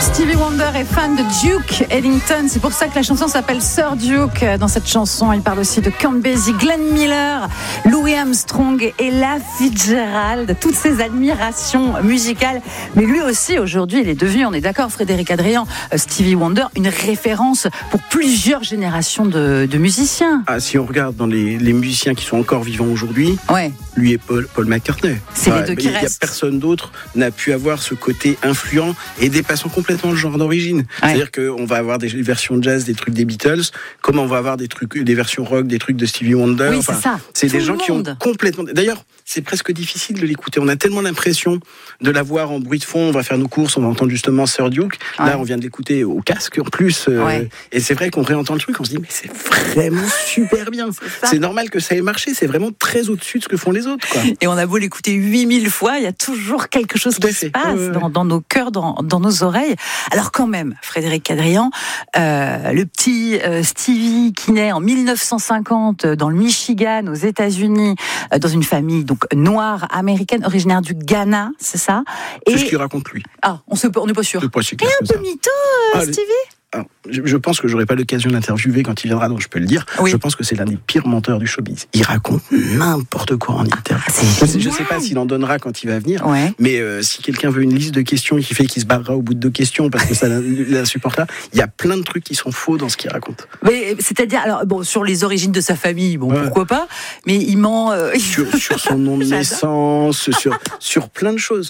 Stevie Wonder est fan de Duke Ellington, c'est pour ça que la chanson s'appelle Sir Duke. Dans cette chanson, il parle aussi de Count Basie, Glenn Miller, Louis Armstrong et Ella Fitzgerald, toutes ces admirations musicales. Mais lui aussi, aujourd'hui, il est devenu, on est d'accord, Frédéric Adrian, Stevie Wonder, une référence pour plusieurs générations de musiciens. Ah, si on regarde dans les musiciens qui sont encore vivants aujourd'hui, ouais. Lui et Paul McCartney. C'est les deux qui restent. Il n'y a personne d'autre n'a pu avoir ce côté influent et dépassant complètement le genre d'origine. Ouais. C'est-à-dire qu'on va avoir des versions jazz, des trucs des Beatles, comme on va avoir des versions rock, des trucs de Stevie Wonder. Oui, c'est ça. C'est des gens qui ont complètement... D'ailleurs, c'est presque difficile de l'écouter. On a tellement l'impression de l'avoir en bruit de fond. On va faire nos courses, on va entendre justement Sir Duke. Ouais. Là, on vient de l'écouter au casque en plus. Ouais. Et c'est vrai qu'on réentend le truc, on se dit, mais c'est vraiment super bien. C'est normal que ça ait marché. C'est vraiment très au-dessus de ce que font les autres, quoi. Et on a beau l'écouter 8000 fois, il y a toujours quelque chose qui se passe dans nos cœurs, dans nos oreilles. Alors quand même, Frédéric Cadrian, le petit Stevie qui naît en 1950 dans le Michigan, aux États-Unis, dans une famille donc noire américaine, originaire du Ghana, c'est ça. C'est ce qu'il raconte lui. Ah, on n'est pas sûr. C'est un peu mytho, Stevie. Alors, je pense que j'aurai pas l'occasion de l'interviewer quand il viendra, donc je peux le dire. Oui. Je pense que c'est l'un des pires menteurs du showbiz. Il raconte n'importe quoi en interview. Je sais pas s'il en donnera quand il va venir, mais si quelqu'un veut une liste de questions qui fait qu'il se barrera au bout de 2 questions parce que ça l'insupporte là, il y a plein de trucs qui sont faux dans ce qu'il raconte. Mais c'est-à-dire, alors bon, sur les origines de sa famille, bon pourquoi pas, mais il ment sur son nom de naissance, sur plein de choses,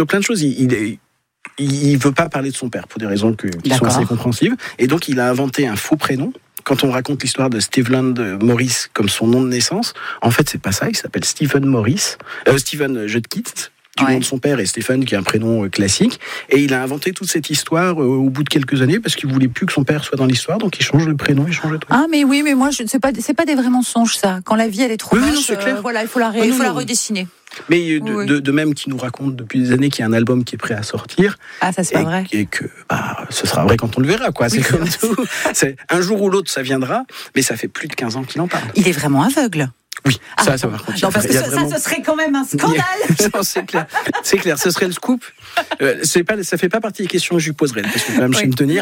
il veut pas parler de son père pour des raisons qui sont assez compréhensibles. Et donc, il a inventé un faux prénom. Quand on raconte l'histoire de Stephen Morris comme son nom de naissance, en fait, c'est pas ça. Il s'appelle Stephen Morris. Stephen Judkins, du nom de son père, et Stephen, qui est un prénom classique. Et il a inventé toute cette histoire au bout de quelques années parce qu'il voulait plus que son père soit dans l'histoire. Donc, il change le prénom, il change le truc. Ah, mais oui, mais moi, c'est pas des vrais mensonges, ça. Quand la vie, elle est trop vache, c'est clair. Voilà, il faut la redessiner. Mais de même qu'il nous raconte depuis des années qu'il y a un album qui est prêt à sortir. Ah, ça c'est pas vrai. Et que ce sera vrai quand on le verra, quoi. C'est comme tout. Un jour ou l'autre, ça viendra, mais ça fait plus de 15 ans qu'il en parle. Il est vraiment aveugle. Oui, ça va raconter. Non, parce que ça serait quand même un scandale. Non, c'est clair, ce serait le scoop. Ça fait pas partie des questions que je lui poserai, parce que quand même je sais me tenir.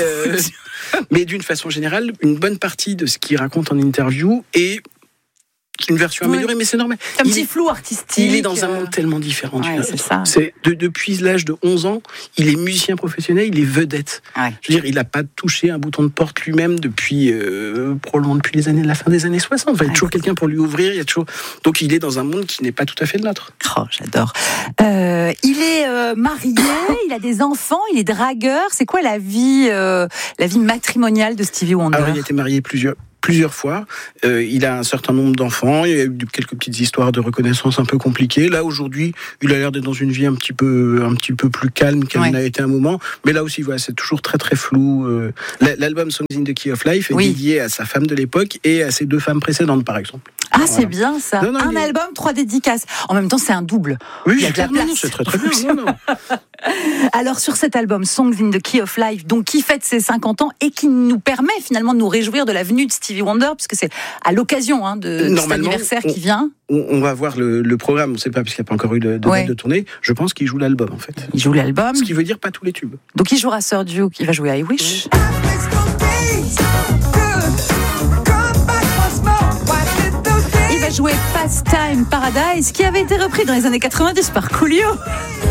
Mais d'une façon générale, une bonne partie de ce qu'il raconte en interview est une version améliorée, mais c'est normal. Un petit flou artistique. Il est dans un monde tellement différent. C'est ça. Depuis l'âge de 11 ans, il est musicien professionnel, il est vedette. Ouais. Je veux dire, il n'a pas touché un bouton de porte lui-même depuis probablement depuis la fin des années 60. Il y a toujours quelqu'un pour lui ouvrir. Donc il est dans un monde qui n'est pas tout à fait le nôtre. Oh, j'adore. Il est marié, il a des enfants, il est dragueur. C'est quoi la vie matrimoniale de Stevie Wonder? Alors, il a été marié plusieurs fois. Il a un certain nombre d'enfants. Il y a eu quelques petites histoires de reconnaissance un peu compliquées. Là, aujourd'hui, il a l'air d'être dans une vie un petit peu plus calme qu'elle n'a été un moment. Mais là aussi, c'est toujours très, très flou. L'album Songs in the Key of Life est dédié à sa femme de l'époque et à ses 2 femmes précédentes, par exemple. Ah, c'est bien ça. Un album, 3 dédicaces. En même temps, c'est un double. Oui, il y a de la place. C'est très, très bien. Alors, sur cet album, Songs in the Key of Life, donc, qui fête ses 50 ans et qui nous permet finalement de nous réjouir de la venue de Stevie Wonder, puisque c'est à l'occasion de cet anniversaire qui vient. On va voir le programme, on ne sait pas, puisqu'il n'y a pas encore eu de date de tournée. Je pense qu'il joue l'album, en fait. Il joue l'album. Ce qui veut dire pas tous les tubes. Donc, il jouera Sir Duke, il va jouer I Wish. Il va jouer Pastime Paradise, qui avait été repris dans les années 90 par Coolio.